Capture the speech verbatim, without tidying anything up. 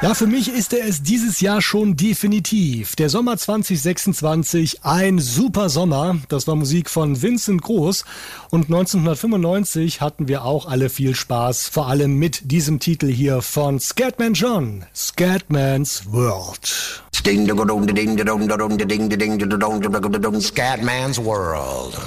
Ja, für mich ist er es dieses Jahr schon definitiv. Der Sommer zwanzig sechsundzwanzig, ein super Sommer. Das war Musik von Vincent Groß. Und neunzehnhundertfünfundneunzig hatten wir auch alle viel Spaß. Vor allem mit diesem Titel hier von Scatman John. Scatman's World. Scatman's World.